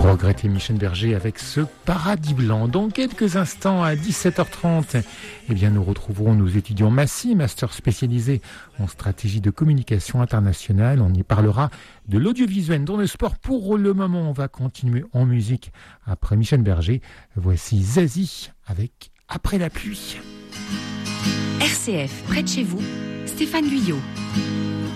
Regretter Michel Berger avec ce paradis blanc. Dans quelques instants, à 17h30, nous retrouverons nos étudiants Massy, master spécialisé en stratégie de communication internationale. On y parlera de l'audiovisuel dans le sport. Pour le moment, on va continuer en musique. Après Michel Berger, voici Zazie avec Après la pluie. RCF, près de chez vous, Stéphane Guyot.